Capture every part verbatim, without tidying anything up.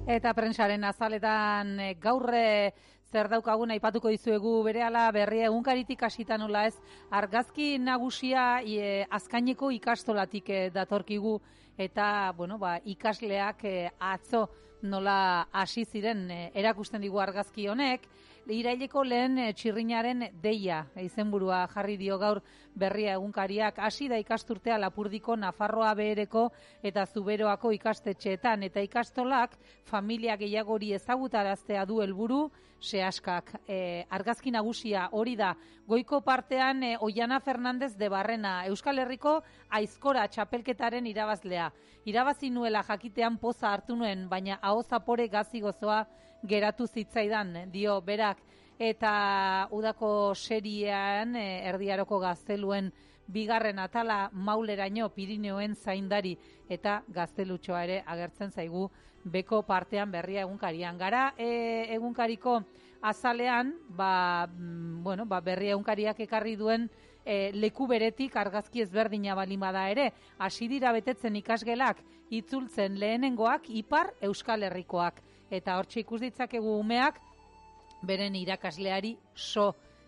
Eta prentsaren azaletan e, gaurre zer daukagun aipatuko dizuegu berehala berria egunkaritik hasita nola ez argazki nagusia e, azkaineko ikastolatik e, datorkigu eta bueno ba ikasleak e, atzo nola hasi ziren e, erakusten digu argazki honek iraileko lehen e, txirrinaren deia izenburua jarri dio gaur berria egunkariak hasi da ikasturtea Lapurdiko, Nafarroa Behereko eta Zuberoako ikastetxeetan eta ikastolak familia gehiagori ezagutaraztea du helburu sehaskak. E, argazki nagusia hori da goiko partean e, Oiana Fernandez de Barrena Euskal Herriko aizkora txapelketaren irabazlea. Irabazi nuela jakitean poza hartu nuen, baina aho zapore gazi gozoa geratu zitzaidan, dio berak. Eta udako seriean e, erdiaroko gazteluen bigarren atala mauleraino Pirineoen zaindari eta gaztelutxoa ere agertzen zaigu beko partean berria egunkarian. Gara e, egunkariko azalean ba, bueno, ba, berria egunkariak ekarri duen e, leku beretik argazki ezberdina balimada ere. Hasi dira betetzen ikasgelak itzultzen lehenengoak Ipar Euskal Herrikoak. Eta hortxe ikus ditzakegu umeak beren irakasleari so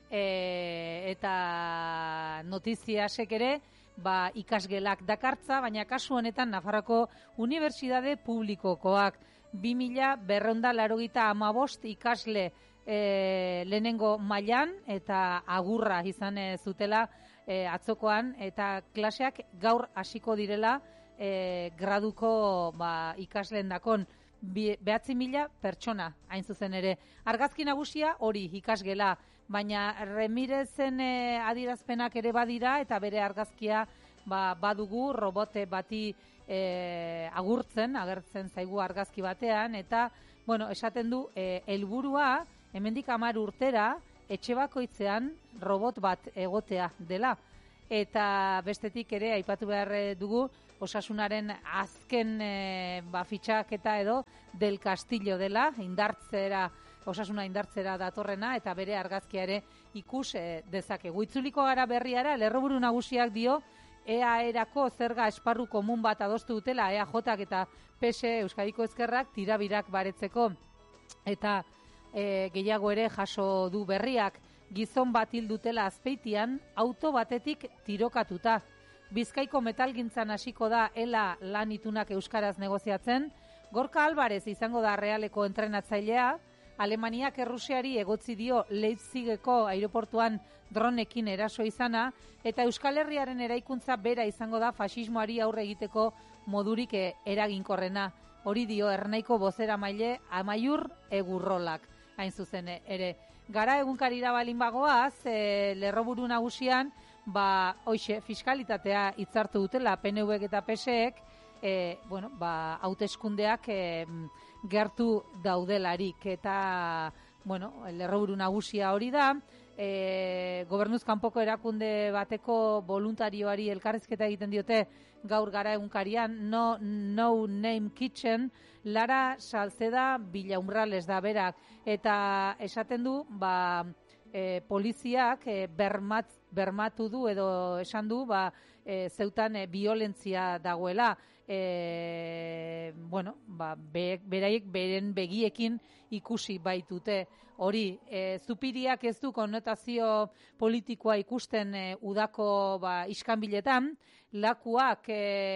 e, eta notiziasek ere ba, ikasgelak dakartza, baina kasu honetan Nafarroko Unibertsitate Publikokoak bi mila berrehun eta laurogeita hamabost ikasle e, lehenengo mailan eta agurra izan zutela e, atzokoan eta klaseak gaur hasiko direla e, graduko ba, ikasleen dakon behatzi mila pertsona hain zuzen ere. Argazki nagusia hori ikasgela, baina Remirezen e, adierazpenak ere badira eta bere argazkia ba, badugu robote bati e, agurtzen, agertzen zaigu argazki batean eta bueno, esaten du e, helburua hemendik hamar urtera etxe bakoitzean robot bat egotea dela. Eta bestetik ere aipatu behar dugu Osasunaren azken e, ba, fitxaketa edo del Castillo dela, indartzera, Osasuna indartzera datorrena eta bere argazkia ere ikus e, dezakegu. Itzuliko gara berriara, lerroburu nagusiak dio E A erako zerga esparru komun bat adostu dutela E A Jak eta P S E Euskadiko Ezkerrak tirabirak baretzeko eta e, gehiago ere jaso du berriak. Gizon bat hil dutela Azpeitian auto batetik tirokatuta. Bizkaiko metalgintzan hasiko da Ela lan itunak euskaraz negoziatzen. Gorka Alvarez izango da Realeko entrenatzailea. Alemaniak Errusiari egotzi dio Leipzigeko aireportuan dronekin eraso izana eta Euskal Herriaren eraikuntza bera izango da faxismoari aurre egiteko modurik eraginkorrena. Hori dio Ernaiko bozeramaile Amaiur Egurrolak. Hain zuzen ere. Gara egunkarira balin bagoaz, e, lerroburu nagusian, ba, hoxe, fiskalitatea hitzartu dutela P N V eta P S Ek, e, bueno, ba, hauteskundeak e, gertu daudelarik eta, bueno, lerroburu nagusia hori da, e, gobernuz kanpoko erakunde bateko voluntarioari elkarrizketa egiten diote gaur gara egunkarian, no, no name kitchen, Lara Salceda Villaumbrales da berak, eta esaten du, ba, e, poliziak e, bermat, bermatu du edo esan du, ba, e, zeutan e, violentzia dagoela, e, bueno, ba, be, beraiek beren begiekin ikusi baitute hori. E, zupiriak ez du konnotazio politikoa ikusten e, udako ba, iskanbiletan, lakuak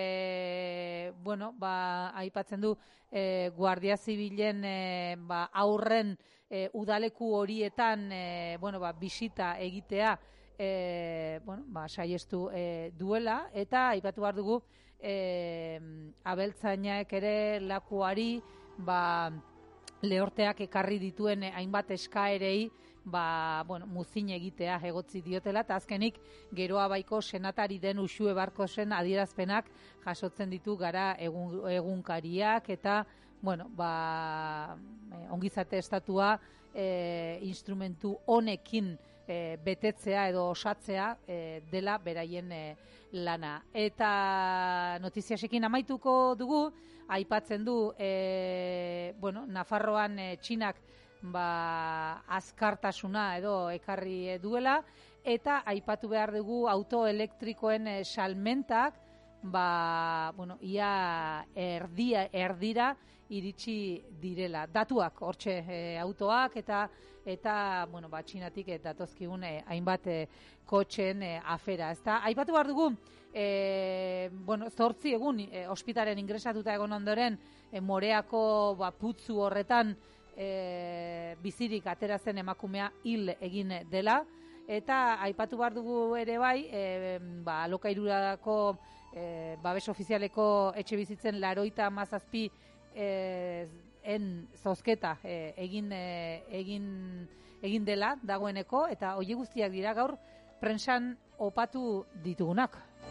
e, bueno, ba, aipatzen du e, Guardia Zibilen e, ba, aurren e, udaleku horietan e, bueno, ba, bisita egitea e, bueno, ba, saiestu e, duela eta aipatu behar dugu e, abeltzainak ere lakuari ba, lehorteak ekarri dituen hainbat eskaerei ba, bueno, muzin egitea egotzi diotela eta azkenik Geroa Baiko senatari den Uxue Barkosen adierazpenak jasotzen ditu gara egun, egunkariak eta bueno, ba, ongizate estatua e, instrumentu honekin e, betetzea edo osatzea e, dela beraien e, lana. Eta notiziasekin amaituko dugu, aipatzen du e, bueno, Nafarroan e, Txinak ba, azkartasuna edo ekarri duela eta aipatu behar dugu auto elektrikoen e, salmentak ba, bueno, ia erdia, erdira iritsi direla. Datuak, hortxe, e, autoak eta eta, bueno, ba, Txinatik datozkigun e, hainbat e, kotxen e, afera. Ezta? Aipatu behar dugu, e, bueno, zortzi egun e, ospitaren ingresatuta egon ondoren, e, Moreako ba, putzu horretan e, bizirik atera zen emakumea hil egin dela, eta aipatu behar dugu ere bai, e, ba, alokairurako e, babes ofizialeko etxe bizitzen laroita mazazpi e, en zozketa e, egin, e, egin, egin dela dagoeneko, eta hori guztiak dira gaur prentsan opatu ditugunak.